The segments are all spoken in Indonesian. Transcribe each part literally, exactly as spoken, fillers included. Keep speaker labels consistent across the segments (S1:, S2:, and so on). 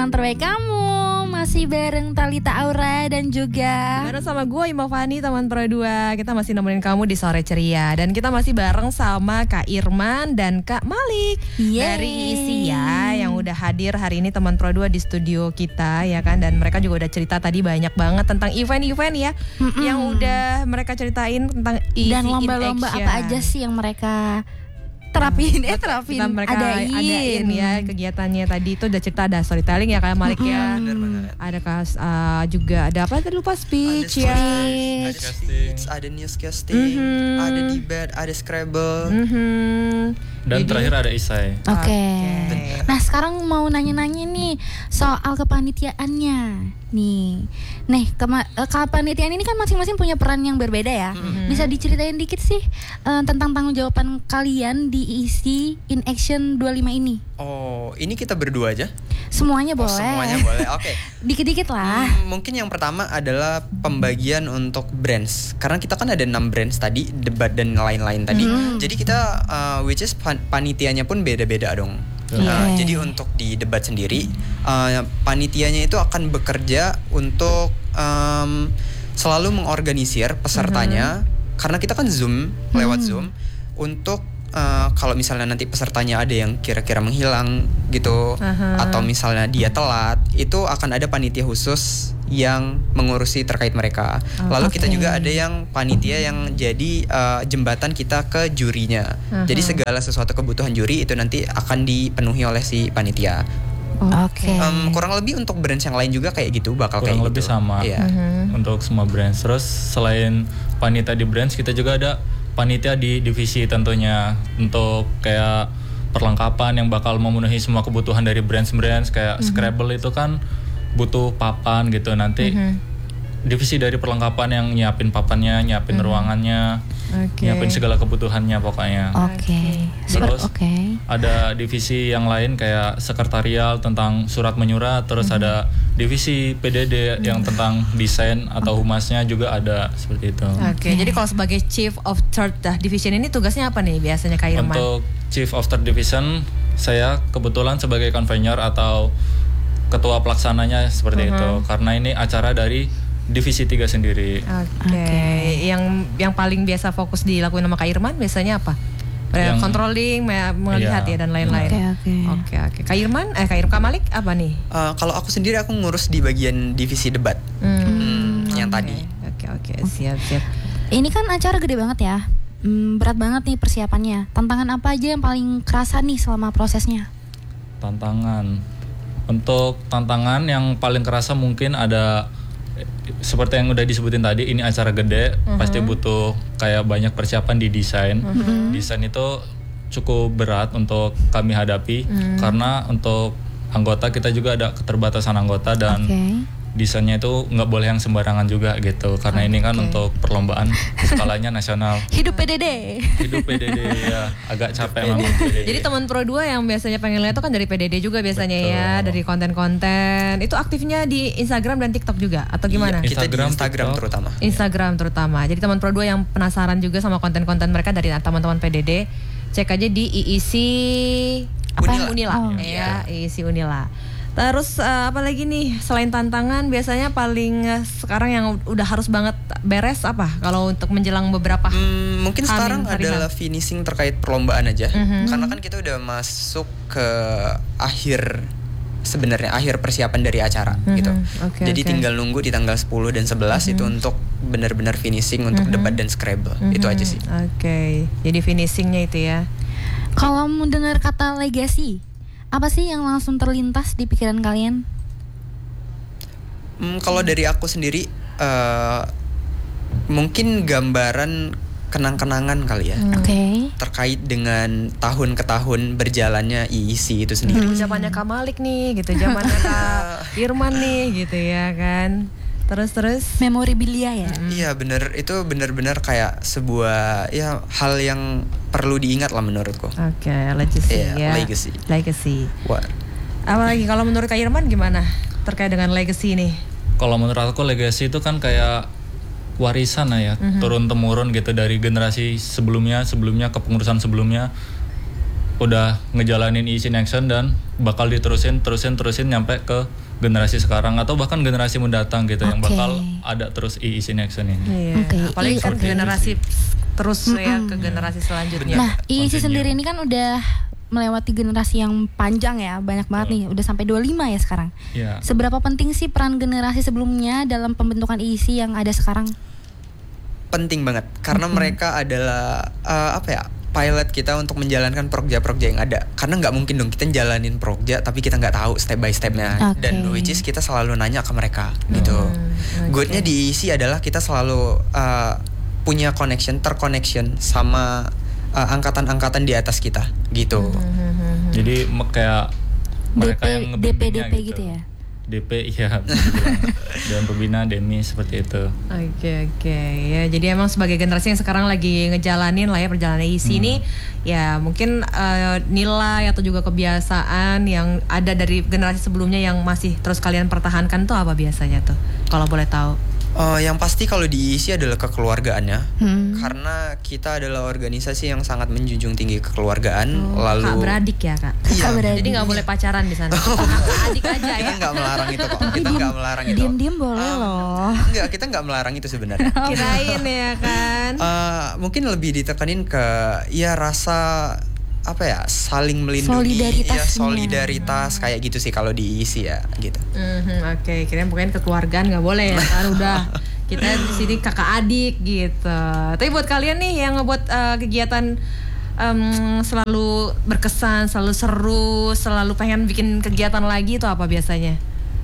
S1: teman terbaik kamu. Masih bareng Talita Aura dan juga
S2: bareng sama gue Ima Fani, teman Pro dua. Kita masih nemenin kamu di Sore Ceria. Dan kita masih bareng sama Kak Irman dan Kak Malik. Yeay. Dari I I S I ya, yang udah hadir hari ini teman Pro dua di studio kita ya kan. Dan mereka juga udah cerita tadi banyak banget tentang event-event ya, Mm-mm. yang udah mereka ceritain tentang I I S I
S1: dan lomba-lomba apa aja sih yang mereka terapin, eh terapin,
S2: kita mereka adain. adain ya kegiatannya tadi itu udah cerita, ada storytelling ya kayak Malik mm-hmm. ya,
S3: benar-benar.
S2: Ada kas uh, juga ada apa tadi lupa speech
S3: ada
S2: ya,
S3: ada speech, ada newscasting, mm-hmm. ada debate, ada Scrabble,
S2: mm-hmm.
S4: dan jadi, terakhir ada isai.
S1: Oke. Okay. Okay. Nah sekarang mau nanya-nanya nih soal kepanitiaannya. Nih, nih kema- kepanitiaan ini kan masing-masing punya peran yang berbeda ya. Mm-hmm. Bisa diceritain dikit sih uh, tentang tanggung jawaban kalian di I I S I In Action dua puluh lima ini?
S3: Oh, ini kita berdua aja?
S1: Semuanya boleh.
S3: Oh, semuanya boleh, oke. Okay.
S1: Dikit-dikit lah.
S3: Hmm, mungkin yang pertama adalah pembagian untuk brands. Karena kita kan ada enam brands tadi, debat dan lain-lain tadi. Mm-hmm. Jadi kita, uh, which is pan- panitianya pun beda-beda dong.
S1: Okay.
S3: Uh, jadi untuk di debat sendiri, uh, panitianya itu akan bekerja untuk um, selalu mengorganisir pesertanya. Mm-hmm. Karena kita kan Zoom, lewat mm-hmm. Zoom, untuk Uh, kalau misalnya nanti pesertanya ada yang kira-kira menghilang gitu, uh-huh. atau misalnya dia telat, itu akan ada panitia khusus yang mengurusi terkait mereka. Oh, Lalu okay. kita juga ada yang panitia yang jadi uh, jembatan kita ke jurinya. Uh-huh. Jadi segala sesuatu kebutuhan juri itu nanti akan dipenuhi oleh si panitia.
S1: Oke. Okay.
S3: Um, kurang lebih untuk brands yang lain juga kayak gitu, bakal
S4: kurang
S3: kayak
S4: lebih
S3: gitu.
S4: sama.
S3: Yeah.
S4: Uh-huh. Untuk semua brands. Terus selain panitia di brands, kita juga ada panitia di divisi tentunya untuk kayak perlengkapan yang bakal memenuhi semua kebutuhan dari brands-brands kayak mm-hmm. Scrabble itu kan butuh papan gitu nanti mm-hmm. divisi dari perlengkapan yang nyiapin papannya, nyiapin mm-hmm. ruangannya, okay. nyiapin segala kebutuhannya pokoknya.
S1: Oke. Okay.
S4: Terus
S1: okay.
S4: ada divisi yang lain kayak sekretarial tentang surat menyurat, terus mm-hmm. ada divisi P D D mm-hmm. yang tentang desain atau humasnya juga ada seperti itu.
S2: Oke, okay. Jadi kalau sebagai Chief of Third Division ini tugasnya apa nih biasanya Kak Irman?
S4: Untuk Chief of Third Division saya kebetulan sebagai convener atau ketua pelaksananya seperti uh-huh. itu. Karena ini acara dari divisi tiga sendiri.
S2: Oke. Okay. Okay. Yang yang paling biasa fokus dilakuin sama Kak Irman biasanya apa? Yang, controlling, melihat iya. ya dan lain-lain. Oke,
S1: oke.
S2: Oke, oke. Kak Irman, eh Kak Irman Malik apa nih?
S3: Uh, kalau aku sendiri aku ngurus di bagian divisi debat. Hmm. Hmm, yang
S2: okay.
S3: tadi.
S2: Oke, oke, siap, siap.
S1: Ini kan acara gede banget ya. Hmm, berat banget nih persiapannya. Tantangan apa aja yang paling kerasa nih selama prosesnya?
S4: Tantangan. Untuk tantangan yang paling kerasa mungkin ada seperti yang udah disebutin tadi, ini acara gede, uh-huh. pasti butuh kayak banyak persiapan di desain. Uh-huh. Desain itu cukup berat untuk kami hadapi uh-huh. karena untuk anggota kita juga ada keterbatasan anggota dan okay. desainnya itu nggak boleh yang sembarangan juga gitu karena okay. ini kan untuk perlombaan skalanya nasional.
S1: Hidup P D D.
S4: Hidup P D D ya, agak capek memang P D D.
S2: Jadi teman Pro dua yang biasanya pengen lihat itu kan dari P D D juga biasanya. Betul. Ya, dari konten-konten. Itu aktifnya di Instagram dan TikTok juga atau gimana?
S3: Iya, kita
S4: Instagram,
S3: di Instagram
S4: TikTok.
S3: terutama.
S2: Instagram terutama. Jadi teman Pro dua yang penasaran juga sama konten-konten mereka dari teman-teman P D D, cek aja di I I S I apa Unila.
S1: Oh.
S2: Ya, I I S I Unila. Terus uh, apa lagi nih selain tantangan biasanya paling uh, sekarang yang udah harus banget beres apa kalau untuk menjelang beberapa
S3: hmm, mungkin sekarang
S2: hari
S3: adalah
S2: hari.
S3: finishing terkait perlombaan aja
S2: mm-hmm.
S3: karena kan kita udah masuk ke akhir sebenarnya akhir persiapan dari acara mm-hmm. gitu
S2: okay,
S3: jadi okay. tinggal nunggu di tanggal sepuluh dan sebelas mm-hmm. itu untuk benar-benar finishing untuk mm-hmm. debat dan Scrabble mm-hmm. itu aja sih.
S2: Oke, okay. Jadi finishingnya itu ya.
S1: Kalau mendengar kata legacy, apa sih yang langsung terlintas di pikiran kalian?
S3: Hmm, kalau dari aku sendiri, uh, mungkin gambaran kenang-kenangan kali ya.
S1: Hmm. Oke. Okay.
S3: Terkait dengan tahun ke tahun berjalannya I I S I itu sendiri.
S2: Hmm. Zamannya Kak Malik nih, gitu. Zamannya Kak Irman nih, gitu ya kan. Terus-terus
S1: memorabilia ya.
S3: Hmm. Iya bener, itu benar-benar kayak sebuah ya hal yang perlu diingat lah menurutku.
S2: Oke, okay, legacy
S3: yeah,
S2: ya.
S3: Legacy.
S2: Legacy.
S3: What?
S2: Apalagi kalau menurut Kak Irman gimana terkait dengan legacy ini?
S4: Kalau menurut aku legacy itu kan kayak warisan lah ya, mm-hmm. turun temurun gitu dari generasi sebelumnya, sebelumnya kepengurusan sebelumnya. udah ngejalanin E E C in Action dan bakal diterusin terusin terusin nyampe ke generasi sekarang atau bahkan generasi mendatang gitu, okay. yang bakal ada terus E E C in Action ini.
S2: Iya. Okay. Apalagi kan okay. generasi terus mm-hmm. ya ke generasi selanjutnya.
S1: Nah, E E C sendiri ini kan udah melewati generasi yang panjang ya, banyak banget oh. nih, udah sampai dua puluh lima ya sekarang.
S4: Yeah.
S1: Seberapa penting sih peran generasi sebelumnya dalam pembentukan E E C yang ada sekarang?
S3: Penting banget, karena mm-hmm. mereka adalah uh, apa ya, pilot kita untuk menjalankan progja-progja yang ada. Karena nggak mungkin dong kita jalanin progja tapi kita nggak tahu step by stepnya. Okay. Dan which is kita selalu nanya ke mereka hmm. gitu. Okay. Goodnya di E E C adalah kita selalu uh, punya connection, terconnection sama uh, angkatan-angkatan di atas kita gitu.
S4: Hmm. Jadi kayak mereka
S1: D P,
S4: yang
S1: D P
S4: ngebimbingnya
S1: D P
S4: gitu.
S1: gitu ya.
S4: D P iya dan pembina Demi seperti itu.
S2: Oke okay, oke okay. Ya jadi emang sebagai generasi yang sekarang lagi ngejalanin lah ya perjalanan E E C hmm. ini ya mungkin uh, nilai atau juga kebiasaan yang ada dari generasi sebelumnya yang masih terus kalian pertahankan tuh apa biasanya tuh kalau boleh tahu?
S3: Uh, yang pasti kalau di E E C adalah kekeluargaannya,
S1: hmm.
S3: karena kita adalah organisasi yang sangat menjunjung tinggi kekeluargaan. Oh, lalu
S2: kak beradik ya kak.
S3: Iya.
S2: Beradik. Jadi nggak boleh pacaran di sana. Kakak adik aja ya.
S3: Kita nggak melarang itu kok. Kita nggak melarang itu.
S1: Diam-diam boleh um, loh.
S3: Enggak, kita nggak melarang itu sebenarnya.
S2: Kirain ya kan.
S3: Uh, mungkin lebih ditekanin ke ya rasa apa ya, saling melindungi, ya solidaritas kayak gitu sih kalau di E E C ya gitu.
S2: Mm-hmm, Oke, okay. Kirain pokoknya kekeluargaan nggak boleh ya kan udah kita di sini kakak adik gitu. Tapi buat kalian nih yang ngebuat uh, kegiatan um, selalu berkesan, selalu seru, selalu pengen bikin kegiatan lagi itu apa biasanya?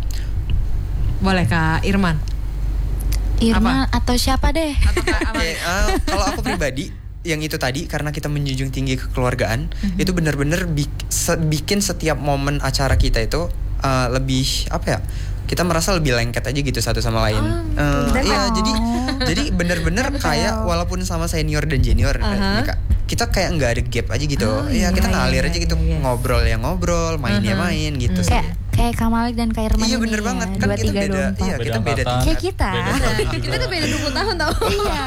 S2: Boleh Kak Irman?
S1: Irman apa? Atau siapa deh?
S2: Atau Kak, apa?
S3: Okay, uh, kalau aku pribadi yang itu tadi karena kita menjunjung tinggi kekeluargaan, mm-hmm. itu benar-benar bik- se- bikin setiap momen acara kita itu uh, lebih apa ya, kita merasa lebih lengket aja gitu satu sama lain. Oh, uh, iya oh. jadi jadi benar-benar kayak walaupun sama senior dan junior, uh-huh. uh, kita kayak nggak ada gap aja gitu. Oh, ya iya, kita ngalir iya, aja gitu, iya. ngobrol ya ngobrol, main uh-huh. ya main gitu.
S1: Mm. Kayak kayak Kak Malik dan Kak Irman.
S3: Iya bener banget kan kita beda, iya kita beda tingkat.
S1: Kayak kita.
S2: Kita tuh beda dua puluh tahun tau. Iya.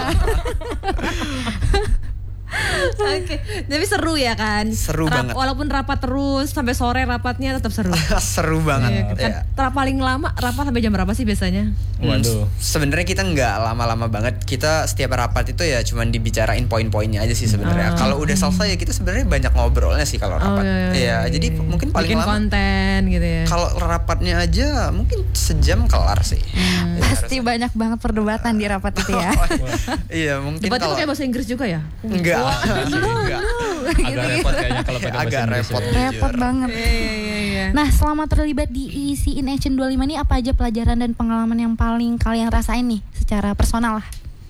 S2: Oke, okay. Tapi seru ya kan?
S3: Seru Rap, banget.
S2: Walaupun rapat terus sampai sore rapatnya tetap seru.
S3: Seru banget.
S2: Ya, kan, ya. Paling lama rapat sampai jam berapa sih biasanya?
S3: Waduh. Hmm, sebenarnya kita nggak lama-lama banget. Kita setiap rapat itu ya cuman dibicarain poin-poinnya aja sih sebenarnya. Oh. Kalau udah selesai ya kita sebenarnya banyak ngobrolnya sih kalau rapat. Oh, iya, iya, ya, iya. Jadi mungkin paling
S2: bikin
S3: lama.
S2: Konten gitu ya.
S3: Kalau rapatnya aja mungkin sejam kelar sih.
S1: Hmm. Ya, pasti harus. Banyak banget perdebatan di rapat itu ya.
S3: Iya mungkin.
S2: Debat itu kayak bahasa Inggris juga ya?
S3: Enggak. Enggak.
S4: Agak repot kayaknya kalau pakai bahasa Inggris.
S3: Repot,
S1: repot banget.
S2: Iya, iya, iya.
S1: Nah, selama terlibat di E E C in Action dua puluh lima ini apa aja pelajaran dan pengalaman yang paling kalian rasain nih secara personal lah?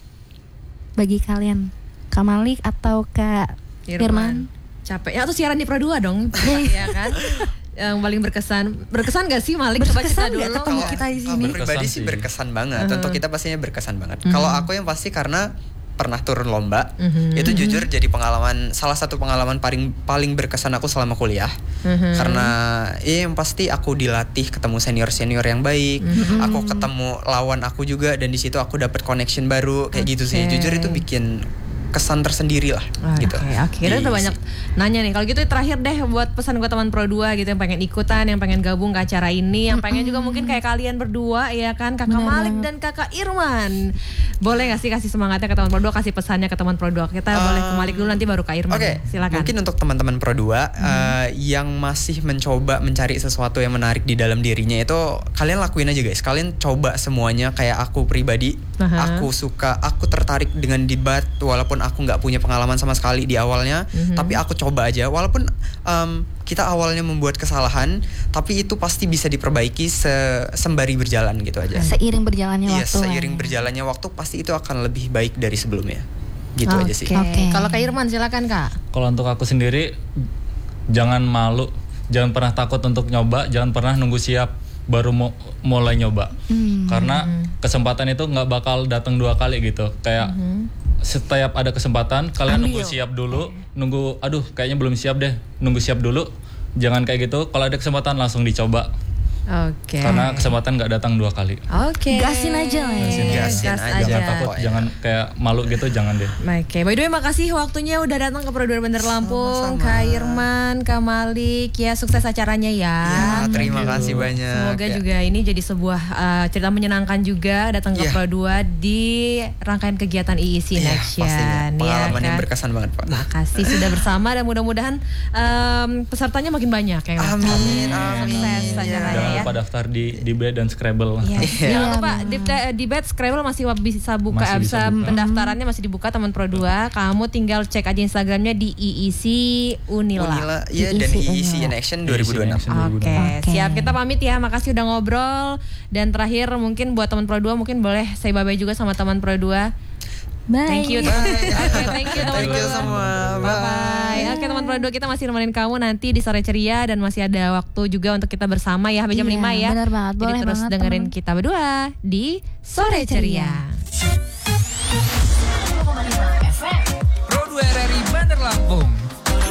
S1: Bagi kalian, Kak Malik atau Kak Irman?
S2: Capek. Ya atau siaran di Pro dua dong. Iya kan? Yang paling berkesan. Berkesan gak sih Malik?
S1: Berkesan
S2: coba kita
S1: dulu. Ketemu kita di sini.
S3: Aku pribadi sih berkesan banget.
S2: Uh-huh.
S3: Untuk kita pastinya berkesan banget.
S2: Uh-huh.
S3: Kalau aku yang pasti karena pernah turun lomba,
S2: uh-huh.
S3: itu jujur jadi pengalaman, salah satu pengalaman paling paling berkesan aku selama kuliah. Uh-huh. Karena ya yang pasti aku dilatih ketemu senior-senior yang baik, uh-huh. aku ketemu lawan aku juga dan di situ aku dapat connection baru kayak okay. gitu sih. Jujur itu bikin kesan tersendiri lah
S2: oh,
S3: gitu.
S2: Oke, okay, okay. Udah banyak nanya nih. Kalau gitu terakhir deh buat pesan gue teman Pro dua gitu yang pengen ikutan, yang pengen gabung ke acara ini, yang pengen juga mungkin kayak kalian berdua ya kan, Kakak Bener Malik banget. Dan Kakak Irman. Boleh gak sih kasih semangatnya ke teman Pro dua, kasih pesannya ke teman Pro dua. Kita uh, boleh ke Malik dulu nanti baru Kak Irman.
S3: Oke, okay.
S2: Silakan.
S3: Mungkin untuk teman-teman Pro dua hmm. uh, yang masih mencoba mencari sesuatu yang menarik di dalam dirinya itu kalian lakuin aja guys. Kalian coba semuanya kayak aku pribadi. Uh-huh. Aku suka, aku tertarik dengan debat walaupun aku nggak punya pengalaman sama sekali di awalnya, mm-hmm. tapi aku coba aja walaupun um, kita awalnya membuat kesalahan, tapi itu pasti bisa diperbaiki se- sembari berjalan gitu aja.
S1: Seiring berjalannya
S3: iya,
S1: waktu. Iya,
S3: seiring berjalannya waktu pasti itu akan lebih baik dari sebelumnya. Gitu okay. aja sih.
S2: Oke. Okay. Kalau Kak Irman silakan Kak.
S4: Kalau untuk aku sendiri jangan malu, jangan pernah takut untuk nyoba, jangan pernah nunggu siap baru mau mulai nyoba. Hmm. Karena kesempatan itu nggak bakal datang dua kali gitu. Kayak hmm. setiap ada kesempatan kalian Ambil. nunggu siap dulu, nunggu aduh kayaknya belum siap deh, nunggu siap dulu. Jangan kayak gitu. Kalau ada kesempatan langsung dicoba.
S2: Oke.
S4: Karena kesempatan nggak datang dua kali.
S2: Oke.
S1: Gasin aja lah ya.
S3: Gasin,
S2: Gas
S3: aja.
S2: aja.
S4: Jangan takut, jangan kayak malu gitu, jangan deh.
S2: Oke, by the way makasih waktunya udah datang ke Pro dua Bandar Lampung,
S3: Sama-sama.
S2: Kak Irman, Kak Malik, ya sukses acaranya ya.
S3: Ya, terima kasih banyak.
S2: Semoga
S3: Ya.
S2: juga ini jadi sebuah uh, cerita menyenangkan juga datang ke
S3: Iya.
S2: Pro dua di rangkaian kegiatan I I C
S3: Iya,
S2: Next
S3: pastinya.
S2: Gen, ya
S3: Pengalaman yang
S2: kan?
S3: berkesan banget, Pak.
S2: Makasih sudah bersama dan mudah-mudahan um, pesertanya makin banyak yang datang.
S3: Amin, amin.
S2: Sukses
S3: Ya.
S2: acaranya
S4: Jangan
S2: ya.
S4: lupa daftar di debate dan Scrabble.
S2: Yes.
S3: Iya.
S2: Jangan lupa di, di Bet Scrabble masih bisa buka,
S4: Masih bisa
S2: bisa
S4: buka.
S2: pendaftarannya masih dibuka teman Pro dua. Kamu tinggal cek aja Instagramnya di I I C Unila.
S3: Unila, iya, dan I I C in Action dua ribu dua puluh enam.
S2: Oke,
S1: Oke.
S2: siap, kita pamit ya. Makasih udah ngobrol. Dan terakhir mungkin buat teman Pro dua mungkin boleh say bye-bye juga sama teman Pro dua.
S1: Bye.
S2: Thank you. Oke, thank you teman
S3: Thank
S2: Pro
S3: you
S2: dua.
S3: semua.
S2: Bye bye. Oke teman Pro dua, kita masih nemenin kamu nanti di Sore Ceria dan masih ada waktu juga untuk kita bersama ya sampai jam
S1: Iya,
S2: lima ya.
S1: benar banget.
S2: Jadi
S1: Boleh
S2: terus
S1: banget,
S2: dengerin
S1: teman.
S2: kita berdua di Sore
S1: Sore Ceria.
S2: Ceria.